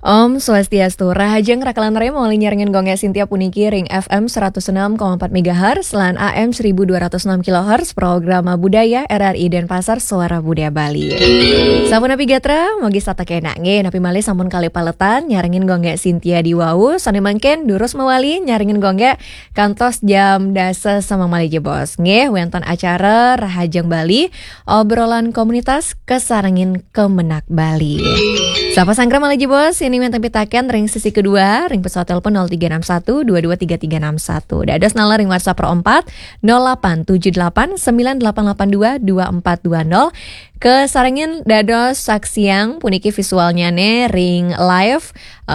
Om Swastiastu, Rahajeng Rakalan Remo Linyaringin Gongnya Sintia Puniki Ring FM 106,4 MHz Lan AM 1206 kHz Program Budaya RRI Denpasar Suara Budaya Bali. Sampun Napi Gatra, Mogi Sata Kenak nge, Napi Mali sampun kali paletan Nyaringin Gongnya Sintia di Wau, Sani Mangken Durus Mewali Nyaringin Gongnya Kantos Jam Dasa sama Mali Jebos nge, Wenton acara Rahajeng Bali, Obrolan Komunitas Kesarangin Kemenak Bali. Sapa Sanggra Mali Jebos, ini minta pitaken ring sesi kedua, ring pesawat telepon 0361 223361. Dados nala ring WhatsApp Pro 4 0878 9882 2420. Kesarangin dados saksiang puniki visualnya ne ring live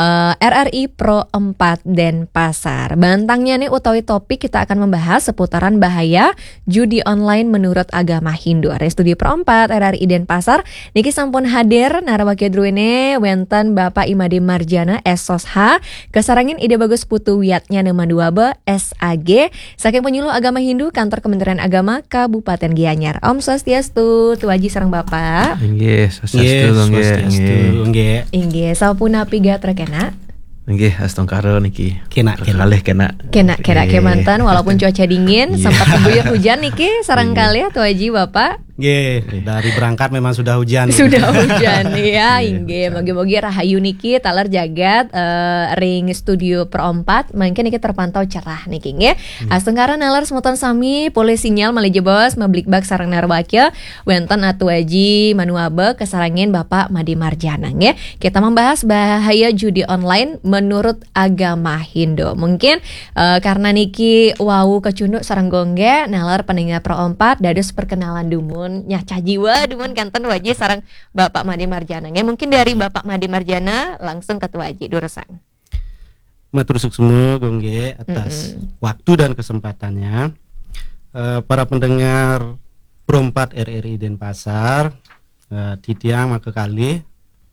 RRI Pro 4 Denpasar. Bantangnya nih utawi topik kita akan membahas seputaran bahaya judi online menurut agama Hindu. Area Studio Pro 4 RRI Denpasar niki sampun hadir narawaki druene wenten Bapak Imade Marjana SOSH. Kesarangin ide bagus putu wiatnya nama 2B SAG saking penyuluh agama Hindu Kantor Kementerian Agama Kabupaten Gianyar. Om Swastiastu, tuaji sareng Bapak. Inggih, swastiastu. Inggih, sapunapi gatra kena. Nggih, astongkaro niki. Kena. Kena kemantan walaupun cuaca dingin sempat diguyur hujan niki sareng kali ya tuaji Bapak. Dari berangkat memang sudah hujan. Sudah hujan ya, inggih. Mogi-mogi rahayu niki taler jagat ring studio Pro 4 mungkin niki terpantau cerah niki nggih. Astengkara nalar semutan sami boleh sinyal Mali Jebos meblikbak sareng narwakil wenten atuaji manuabe kesarangin Bapak Made Marjana nggih. Kita membahas bahaya judi online menurut agama Hindu. Mungkin karena niki wau kecunduk sareng gongge nalar pendengar Pro 4 dados perkenalan dumun nyaca jiwa dumun kanten waji sareng Bapak Made Marjana. Mungkin dari Bapak Made Marjana langsung ke tuaji duresan. Matur semua gongge atas waktu dan kesempatannya. Para pendengar Pro 4 RRI Denpasar, titiang maka kali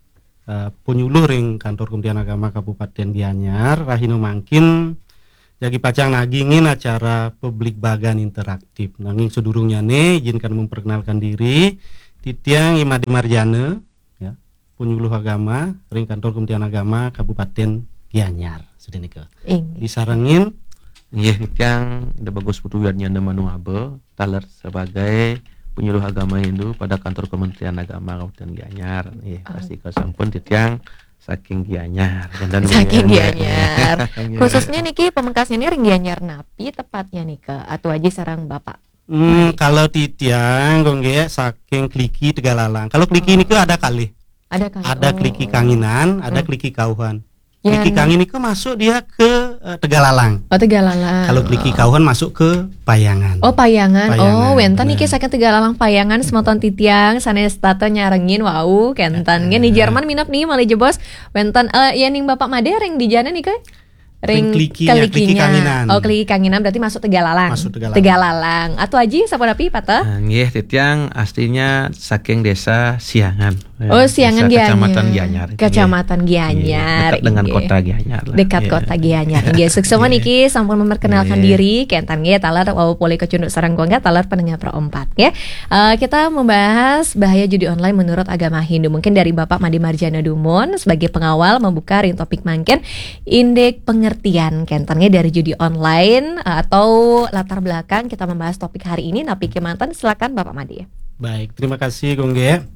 penyuluh ring Kantor Kementerian Agama Kabupaten Gianyar rahino mangkin jadi pacang nagingin acara publik bagan interaktif. Nanging sedurungnya nih izinkan memperkenalkan diri titiang Imade Marjana ya, penyuluh agama ring Kantor Kementerian Agama Kabupaten Gianyar. Sudah nih ke. Disarengin Nggih, titiang ide bagus putu wiatnya nama nuabe taler sebagai penyuluh agama Hindu pada Kantor Kementerian Agama Kabupaten Gianyar. Pasti kesampun titiang saking Gianyar. Saking Gianyar. Khususnya niki pemengkasnya ini ring Gianyar napi tepatnya nih ke atu aji sarang Bapak. Kalau titiang gongge saking Kliki Tegalalang. Kalau Kliki ini ada kali. Ada Kliki Kanginan, ada Kliki Kauhan. Kliki Kangin itu masuk dia ke Tegalalang. Oh, Tegalalang. Kalau Kliki Kauhan masuk ke Payangan. Oh, Payangan. Oh, wenten niki saking Tegalalang Payangan semoton titiang sanes tata nyarengin wau kentan nge di Jerman minap nih Mali Jebos. Wenten ya ning Bapak Made ring di jana nih ke? Ring Kliki Kanginan. Oh, Kliki Kanginan berarti masuk Tegalalang. Tegalalang. Atu aji sapa napi patah? Nggih, titiang aslinya saking desa Siangan. Oh, Siangan Gianyar. Kecamatan Gianyar. Kecamatan Gianyar. Dekat dengan kota Gianyar. Dekat kota Gianyar. Nggih, suksema niki sampun memperkenalkan diri kentan nggih talar wau poli kecunduk sareng gongga talar pendengar Pro 4 nggih. Kita membahas bahaya judi online menurut agama Hindu. Mungkin dari Bapak Made Marjana Dumun sebagai pengawal membuka ring topik mangken indeks pengertian kentannya dari judi online atau latar belakang kita membahas topik hari ini. Napi kemantan silakan Bapak Made. Baik, terima kasih gongge.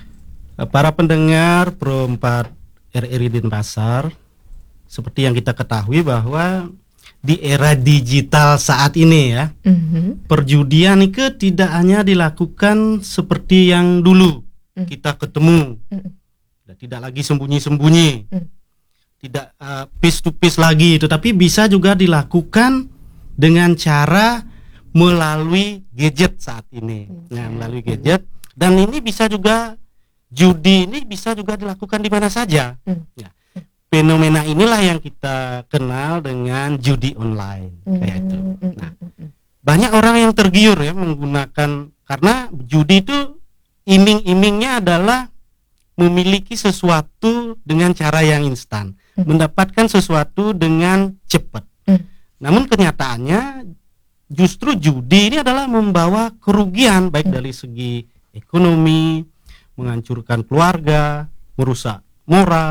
Para pendengar Pro 4 RRI Denpasar, seperti yang kita ketahui bahwa di era digital saat ini ya, perjudian itu tidak hanya dilakukan seperti yang dulu kita ketemu, tidak lagi sembunyi-sembunyi, tidak piece to piece lagi, tetapi bisa juga dilakukan dengan cara melalui gadget saat ini. Nah, melalui gadget, dan ini bisa juga judi ini bisa juga dilakukan di mana saja. Ya. Fenomena inilah yang kita kenal dengan judi online kayak itu. Nah, banyak orang yang tergiur ya menggunakan, karena judi itu iming-imingnya adalah memiliki sesuatu dengan cara yang instan, mendapatkan sesuatu dengan cepat. Namun kenyataannya justru judi ini adalah membawa kerugian baik dari segi ekonomi, menghancurkan keluarga, merusak moral,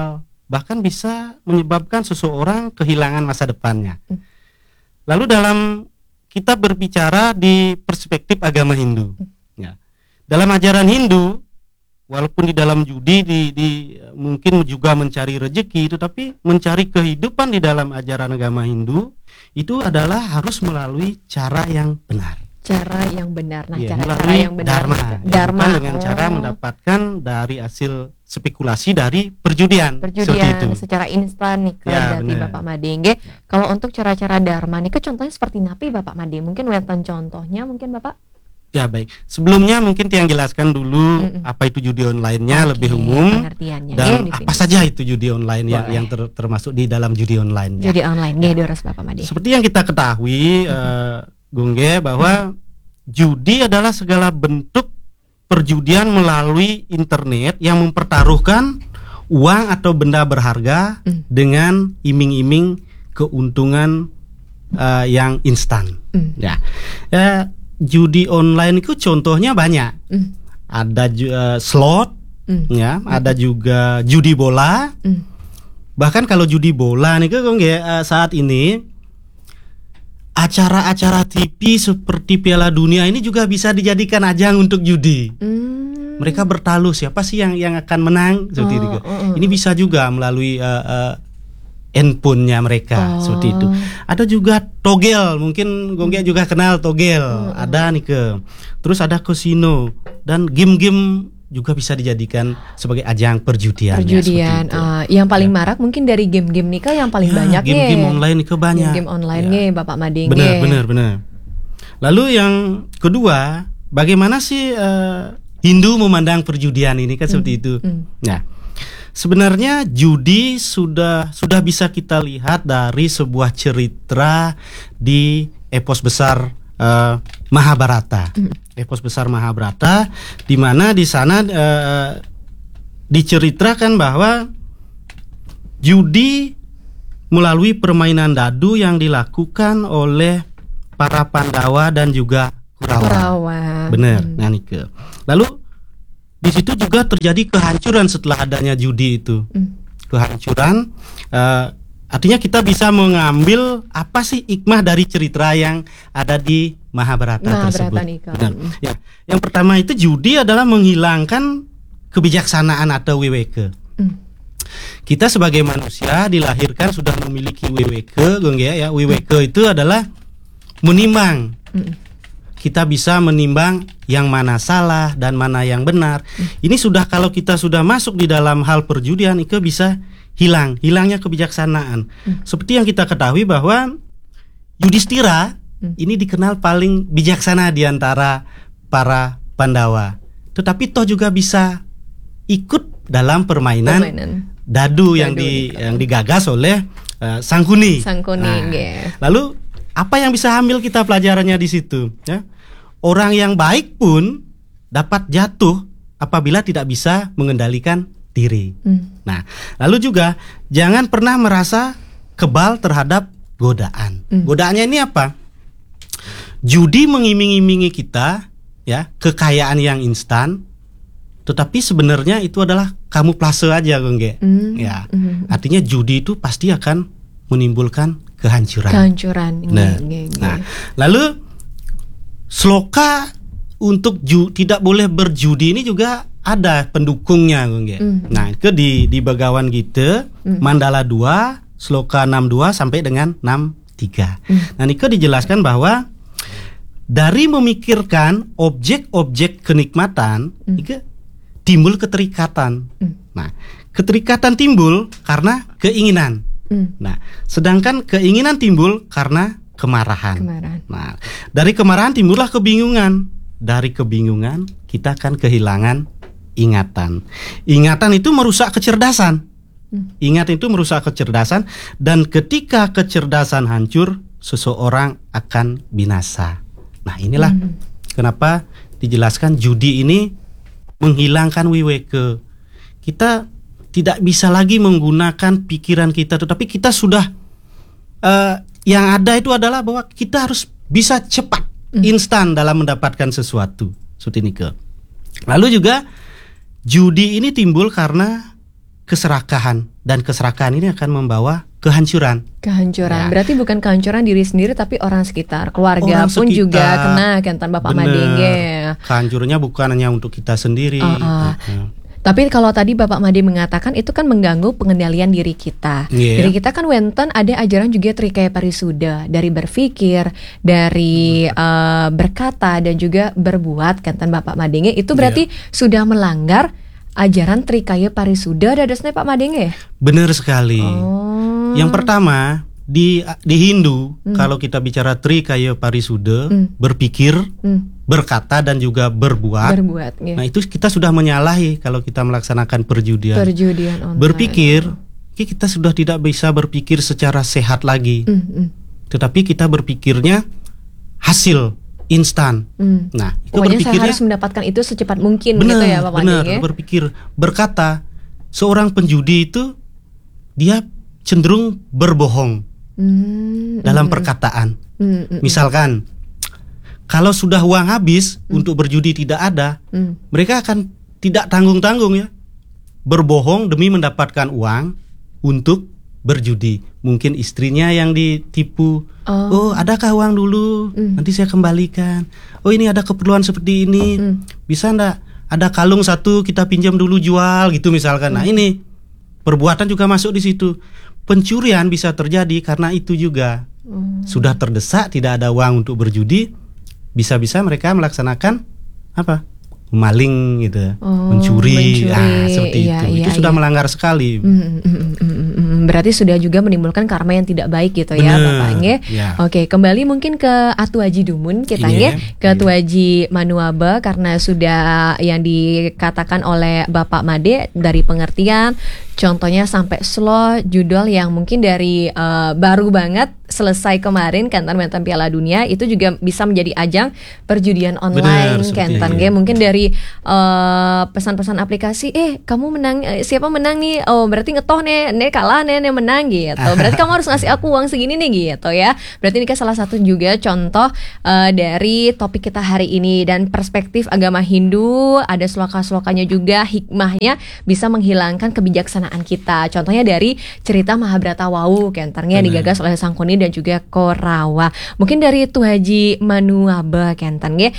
bahkan bisa menyebabkan seseorang kehilangan masa depannya. Lalu dalam kita berbicara di perspektif agama Hindu, ya. Dalam ajaran Hindu, walaupun di dalam judi mungkin juga mencari rezeki, tetapi mencari kehidupan di dalam ajaran agama Hindu itu adalah harus melalui cara yang benar. Cara yang benar. Nah, Ya, cara yang benar. Dharma dengan cara mendapatkan dari hasil spekulasi dari perjudian. Seperti itu. Secara instan nih Ya, berarti benar. Bapak Made. Kalau untuk cara-cara dharma nih contohnya seperti napi Bapak Made. Mungkin wonten contohnya mungkin Bapak. Ya baik. Sebelumnya mungkin Tiang jelaskan dulu apa itu judi online-nya lebih umum pengertiannya. dan Nggih, apa saja itu judi online yang termasuk di dalam judi online. Judi online nggih Doros Bapak Made. Seperti yang kita ketahui Gungge, bahwa judi adalah segala bentuk perjudian melalui internet yang mempertaruhkan uang atau benda berharga dengan iming-iming keuntungan yang instan. Ya, judi online itu contohnya banyak. Ada slot, ya, ada juga judi bola. Bahkan kalau judi bola nih Gungge, saat ini acara-acara TV seperti Piala Dunia ini juga bisa dijadikan ajang untuk judi. Mereka bertalu siapa sih yang akan menang seperti itu. Ini bisa juga melalui handphonenya mereka seperti itu. Ada juga togel, mungkin Gongge juga kenal togel. Ada nih terus ada kasino dan game-game juga bisa dijadikan sebagai ajang perjudian. Yang paling marak mungkin dari game-game nih yang paling banyak game-game online nih banyak. Game online nih Bapak Made. Benar. Lalu yang kedua, bagaimana sih Hindu memandang perjudian ini kan seperti itu. Nah, sebenarnya judi sudah bisa kita lihat dari sebuah cerita di epos besar Mahabharata. Epos besar Mahabharata, di mana di sana diceritakan bahwa judi melalui permainan dadu yang dilakukan oleh para Pandawa dan juga Kurawa. Benar. Nah, Nike. Lalu di situ juga terjadi kehancuran setelah adanya judi itu. Kehancuran artinya kita bisa mengambil apa sih hikmah dari cerita yang ada di Mahabharata tersebut. Benar. Ya, yang pertama itu judi adalah menghilangkan kebijaksanaan atau weweke. Kita sebagai manusia dilahirkan sudah memiliki weweke, ya. Weweke itu adalah menimbang. Kita bisa menimbang yang mana salah dan mana yang benar. Ini sudah kalau kita sudah masuk di dalam hal perjudian itu bisa hilangnya kebijaksanaan. Seperti yang kita ketahui bahwa Yudhistira ini dikenal paling bijaksana di antara para Pandawa. Tetapi toh juga bisa ikut dalam permainan dadu yang digagas oleh Sangkuni. Lalu apa yang bisa ambil kita pelajarannya di situ? Ya? Orang yang baik pun dapat jatuh apabila tidak bisa mengendalikan diri. Nah, lalu juga jangan pernah merasa kebal terhadap godaan. Godaannya ini apa? Judi mengiming-imingi kita, ya, kekayaan yang instan, tetapi sebenarnya itu adalah kamuflase aja, Gongge. Ya, artinya judi itu pasti akan menimbulkan kehancuran. Nah, lalu sloka untuk tidak boleh berjudi ini juga ada pendukungnya, Gongge. Nah, itu di Bhagawan Gita Mandala 2 sloka 62 sampai dengan 63. Nah, ini dijelaskan bahwa dari memikirkan objek-objek kenikmatan, timbul keterikatan. Nah, keterikatan timbul karena keinginan. Nah, sedangkan keinginan timbul karena kemarahan. Nah, dari kemarahan timbullah kebingungan. Dari kebingungan kita akan kehilangan ingatan. Ingatan itu merusak kecerdasan. Ingat itu merusak kecerdasan, dan ketika kecerdasan hancur, seseorang akan binasa. Nah, inilah kenapa dijelaskan judi ini menghilangkan wiweke. Kita tidak bisa lagi menggunakan pikiran kita, tetapi kita sudah yang ada itu adalah bahwa kita harus bisa cepat, instan dalam mendapatkan sesuatu. Lalu juga judi ini timbul karena keserakahan, dan keserakahan ini akan membawa kehancuran. Kehancuran. Ya. Berarti bukan kehancuran diri sendiri tapi orang sekitar, keluarga Orang pun sekitar. juga kena kentan Bapak Bener. Madenge. Kehancurannya bukan hanya untuk kita sendiri. Tapi kalau tadi Bapak Made mengatakan itu kan mengganggu pengendalian diri kita. Iya. Diri kita kan wenten ada ajaran juga Trikaya Parisuda, dari berpikir, dari berkata dan juga berbuat kentan Bapak Madenge itu berarti sudah melanggar ajaran Trikaya Parisuda dadasnya Pak Madenge. Benar sekali. Oh. Yang pertama di Hindu kalau kita bicara Trikaya Parisuda, berpikir, berkata dan juga berbuat. Ya. Nah, itu kita sudah menyalahi kalau kita melaksanakan perjudian. Perjudian online. Berpikir, kita sudah tidak bisa berpikir secara sehat lagi. Tetapi kita berpikirnya hasil instan. Nah, itu Pokoknya saya berpikirnya harus mendapatkan itu secepat mungkin benar, gitu ya Bapak benar, Madenge. berpikir, berkata. Seorang penjudi itu dia cenderung berbohong dalam perkataan. Misalkan kalau sudah uang habis untuk berjudi tidak ada, mereka akan tidak tanggung-tanggung ya, berbohong demi mendapatkan uang untuk berjudi. Mungkin istrinya yang ditipu. Oh, adakah uang dulu? Nanti saya kembalikan. Oh, ini ada keperluan seperti ini. Bisa ndak? Ada kalung satu kita pinjam dulu jual gitu misalkan. Nah, ini perbuatan juga masuk di situ. Pencurian bisa terjadi karena itu juga. Sudah terdesak, tidak ada uang untuk berjudi, bisa-bisa mereka melaksanakan apa? Maling gitu, mencuri. Seperti itu sudah melanggar sekali. Berarti sudah juga menimbulkan karma yang tidak baik gitu ya Bapaknya. Oke, kembali mungkin ke Atu Haji Dumun kitanya, ke Atu Haji Manuabe, karena sudah yang dikatakan oleh Bapak Made dari pengertian, contohnya sampai slow judul yang mungkin dari baru banget selesai kemarin Kentan Mentan Piala Dunia itu juga bisa menjadi ajang perjudian online Kentan mungkin dari pesan-pesan aplikasi kamu menang, siapa menang nih, oh berarti ngetoh nih kalah nih menang gitu, berarti kamu harus ngasih aku uang segini nih gitu ya. Berarti ini kan salah satu juga contoh dari topik kita hari ini, dan perspektif agama Hindu ada sloka-slokanya juga, hikmahnya bisa menghilangkan kebijaksanaan kita. Contohnya dari cerita Mahabharata Wau Kentannya digagas oleh Sangkuni dan juga Korawa. Mungkin dari Tu Haji Manuabe Kentannya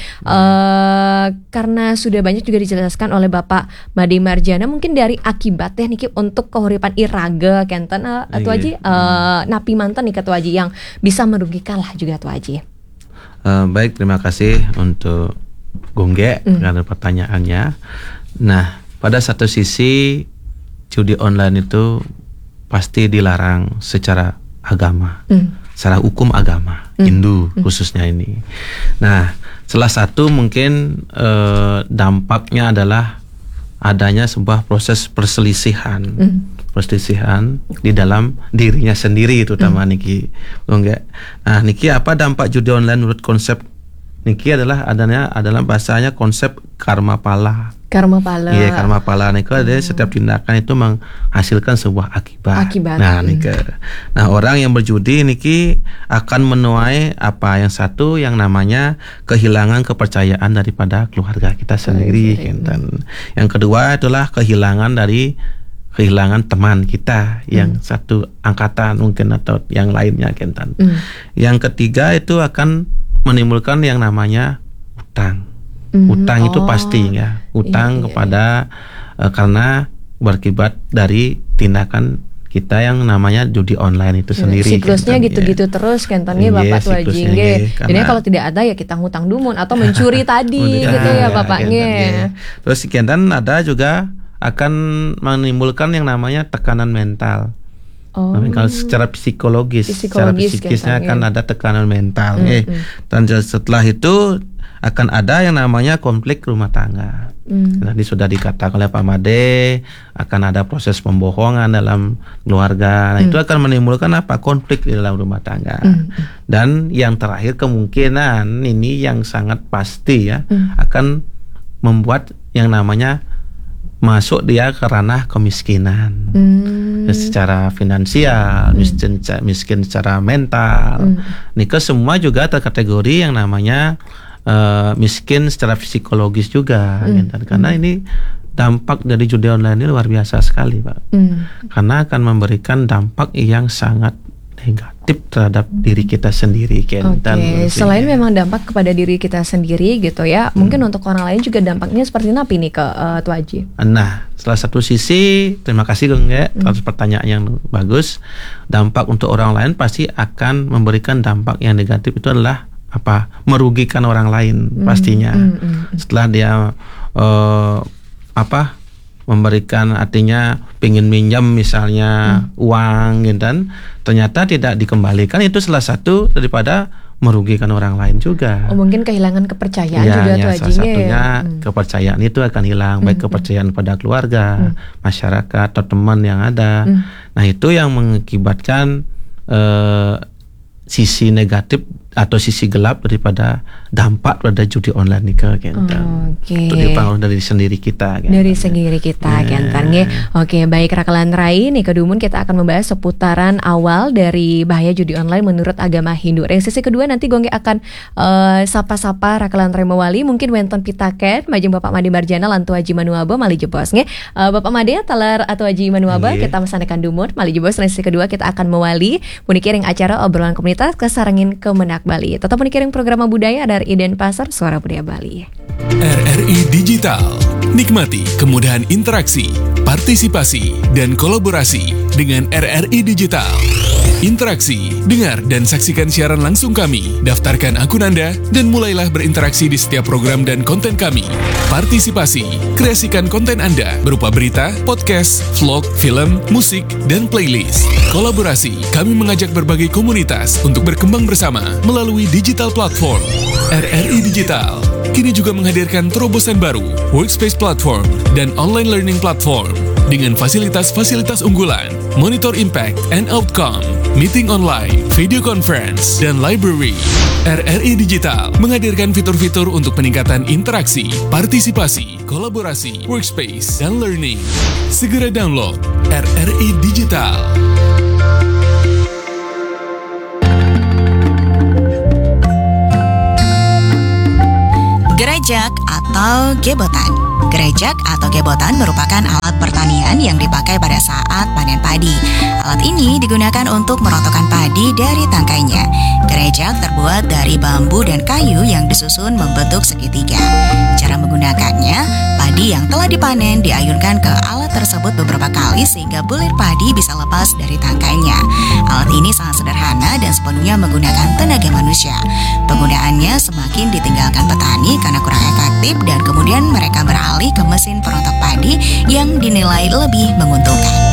karena sudah banyak juga dijelaskan oleh Bapak Made Marjana, mungkin dari akibatnya nih untuk kehuripan iraga Kentan Tu Haji napi mantan nih Tu Haji yang bisa merugikan lah juga Tu Haji. Baik, terima kasih untuk Gongge karena pertanyaannya. Nah, pada satu sisi judi online itu pasti dilarang secara agama, secara hukum agama Hindu khususnya ini. Nah, salah satu mungkin dampaknya adalah adanya sebuah proses perselisihan di dalam dirinya sendiri, terutama niki. Enggak. Nah, niki apa dampak judi online menurut konsep niki adalah bahasanya konsep karma pala. Karma pala. Iya, karma pala niki ada setiap tindakan itu menghasilkan sebuah akibat. Nah, niki. Nah, orang yang berjudi niki akan menuai apa yang satu yang namanya kehilangan kepercayaan daripada keluarga kita sendiri, Kentan. Yang kedua itulah kehilangan teman kita yang satu angkatan mungkin atau yang lainnya, Kentan. Yang ketiga itu akan menimbulkan yang namanya utang. Utang itu pasti ya, utang kepada karena berakibat dari tindakan kita yang namanya judi online itu sendiri. Siklusnya gitu-gitu terus Kentannya Bapak Tu Haji. Jadi kalau tidak ada ya kita ngutang dumun atau mencuri tadi gitu ya Bapaknya. Terus Kentan ada juga akan menimbulkan yang namanya tekanan mental. Kalau secara psikologis, secara psikisnya akan ada tekanan mental. Dan setelah itu akan ada yang namanya konflik rumah tangga. Tadi sudah dikatakan oleh Pak Made, akan ada proses pembohongan dalam keluarga. Nah, itu akan menimbulkan apa? Konflik di dalam rumah tangga. Dan yang terakhir kemungkinan ini yang sangat pasti ya, akan membuat yang namanya masuk dia ke ranah kemiskinan. Secara finansial, miskin secara mental. Nika semua juga terkategori yang namanya miskin secara psikologis juga, karena ini dampak dari judi online ini luar biasa sekali, Pak. Karena akan memberikan dampak yang sangat negatif terhadap diri kita sendiri, Oke, selain memang dampak kepada diri kita sendiri gitu ya, mungkin untuk orang lain juga dampaknya seperti apa nih ke Tua Haji? Nah, salah satu sisi, terima kasih Gong ya atas pertanyaan yang bagus. Dampak untuk orang lain pasti akan memberikan dampak yang negatif, itu adalah merugikan orang lain pastinya. Setelah dia memberikan, artinya pengen minjam misalnya uang gitu, dan ternyata tidak dikembalikan, itu salah satu daripada merugikan orang lain juga. Mungkin kehilangan kepercayaan juga tuh salah satunya kepercayaan itu akan hilang, baik kepercayaan pada keluarga, masyarakat atau teman yang ada. Nah, itu yang mengakibatkan sisi negatif atau sisi gelap daripada dampak pada judi online nih Itu dipengaruhi dari sendiri kita. Dari sendiri kita, Oke, baik Rakalan Rai nih kedumun kita akan membahas seputaran awal dari bahaya judi online menurut agama Hindu. Yang sisi kedua nanti Gongge akan sapa-sapa Rakalan Rai Mawali, mungkin wenten pitaket majeng Bapak Made Marjana lan Tua Haji Manuaba mali jebos Bapak Made talar atau Haji Manuaba kita mesanekan dumur mali jebos. Sesi kedua kita akan mewali punikiring acara obrolan komunitas kesarangin Kemenak Bali. Tetap menikiring program budaya dari Denpasar Suara Budaya Bali. RRI Digital. Nikmati kemudahan interaksi, partisipasi, dan kolaborasi dengan RRI Digital. Interaksi, dengar dan saksikan siaran langsung kami. Daftarkan akun Anda dan mulailah berinteraksi di setiap program dan konten kami. Partisipasi, kreasikan konten Anda berupa berita, podcast, vlog, film, musik, dan playlist. Kolaborasi, kami mengajak berbagai komunitas untuk berkembang bersama melalui digital platform. RRI Digital kini juga menghadirkan terobosan baru, workspace platform, dan online learning platform dengan fasilitas-fasilitas unggulan, monitor impact and outcome, meeting online, video conference, dan library. RRI Digital menghadirkan fitur-fitur untuk peningkatan interaksi, partisipasi, kolaborasi, workspace, dan learning. Segera download RRI Digital. Gerejak atau gebotan. Gerejak atau gebotan merupakan alat pertanian yang dipakai pada saat panen padi. Alat ini digunakan untuk merotokkan padi dari tangkainya. Gerejak terbuat dari bambu dan kayu yang disusun membentuk segitiga. Cara menggunakannya, padi yang telah dipanen diayunkan ke alat tersebut beberapa kali sehingga bulir padi bisa lepas dari tangkainya. Alat ini sangat sederhana dan sepenuhnya menggunakan tenaga manusia. Penggunaannya semakin ditinggalkan petani karena kurang efektif dan kemudian mereka beralih ke mesin perotok padi yang dinilai lebih menguntungkan.